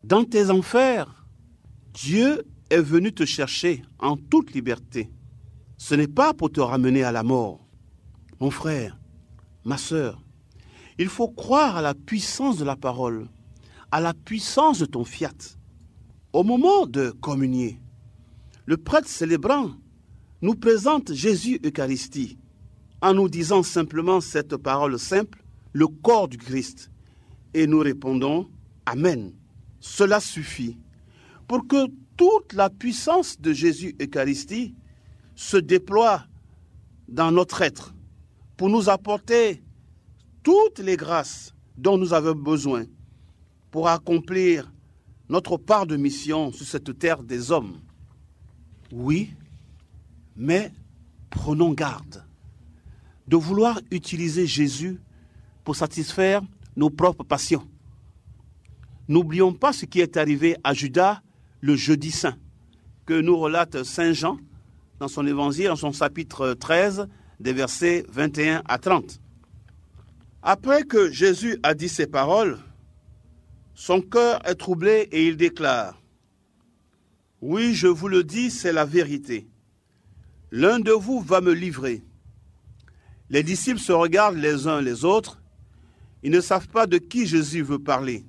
Dans tes enfers, Dieu est venu te chercher en toute liberté. Ce n'est pas pour te ramener à la mort. Mon frère, ma sœur, il faut croire à la puissance de la parole, à la puissance de ton fiat. Au moment de communier, le prêtre célébrant nous présente Jésus Eucharistie en nous disant simplement cette parole simple, le corps du Christ. Et nous répondons Amen. Cela suffit pour que toute la puissance de Jésus Eucharistie se déploie dans notre être pour nous apporter toutes les grâces dont nous avons besoin pour accomplir notre part de mission sur cette terre des hommes. Oui, mais prenons garde de vouloir utiliser Jésus pour satisfaire nos propres passions. N'oublions pas ce qui est arrivé à Judas le jeudi saint, que nous relate Saint Jean dans son évangile, dans son chapitre 13, des versets 21 à 30. Après que Jésus a dit ces paroles, son cœur est troublé et il déclare « Oui, je vous le dis, c'est la vérité. L'un de vous va me livrer. » Les disciples se regardent les uns les autres. Ils ne savent pas de qui Jésus veut parler.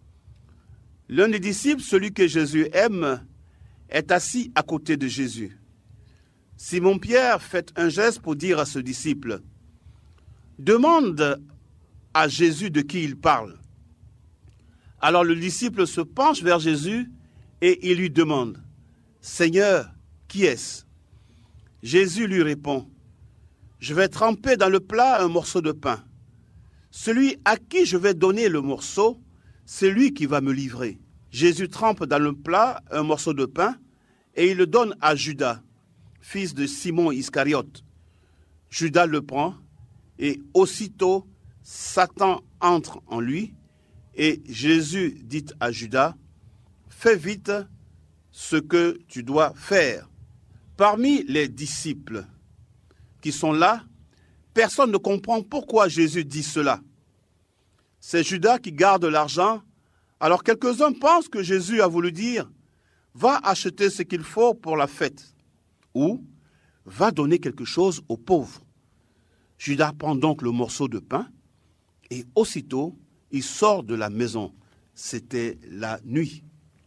L'un des disciples, celui que Jésus aime, est assis à côté de Jésus. Simon-Pierre fait un geste pour dire à ce disciple « Demande à Jésus de qui il parle. » Alors le disciple se penche vers Jésus et il lui demande « Seigneur, qui est-ce » Jésus lui répond « Je vais tremper dans le plat un morceau de pain. Celui à qui je vais donner le morceau, c'est lui qui va me livrer. » Jésus trempe dans le plat un morceau de pain et il le donne à Judas, fils de Simon Iscariote. Judas le prend et aussitôt Satan entre en lui et Jésus dit à Judas « Fais vite ce que tu dois faire. » Parmi les disciples qui sont là, personne ne comprend pourquoi Jésus dit cela. C'est Judas qui garde l'argent. Alors quelques-uns pensent que Jésus a voulu dire « Va acheter ce qu'il faut pour la fête » ou « Va donner quelque chose aux pauvres ». Judas prend donc le morceau de pain et aussitôt il sort de la maison. C'était la nuit.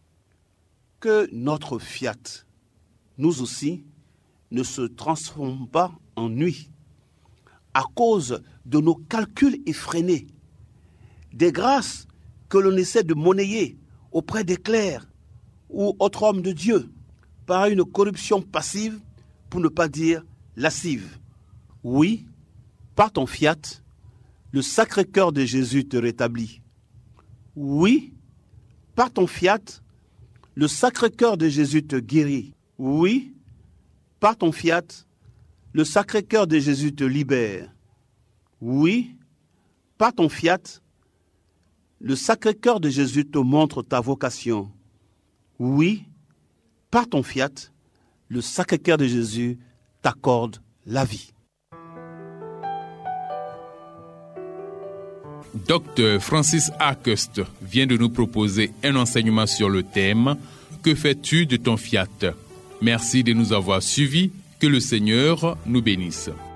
Que notre fiat, nous aussi, ne se transforme pas en nuit à cause de nos calculs effrénés, des grâces que l'on essaie de monnayer auprès des clercs ou autres hommes de Dieu par une corruption passive, pour ne pas dire lascive. Oui, par ton fiat, le Sacré-Cœur de Jésus te rétablit. Oui, par ton fiat, le Sacré-Cœur de Jésus te guérit. Oui, par ton fiat, le Sacré-Cœur de Jésus te libère. Oui, par ton fiat, le Sacré-Cœur de Jésus te montre ta vocation. Oui, par ton fiat, le Sacré-Cœur de Jésus t'accorde la vie. Dr Francis Arquest vient de nous proposer un enseignement sur le thème « Que fais-tu de ton fiat ?» Merci de nous avoir suivis. Que le Seigneur nous bénisse.